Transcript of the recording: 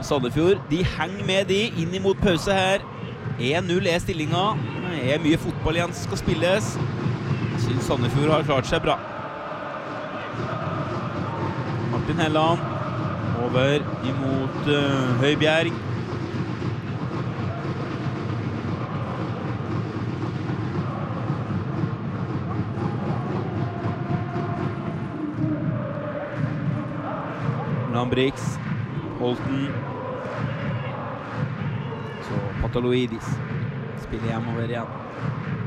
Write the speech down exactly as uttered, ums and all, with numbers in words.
Sandefjord, de henger med de inn imot pause her. en null er stillingen. Det er mye fotball igjen som skal spilles. Jeg synes Sandefjord har klart seg bra. Martin Helland over imot uh, Høibjerg. Lambrix, Holten. Så Pataloidis spiller hjemover igjen.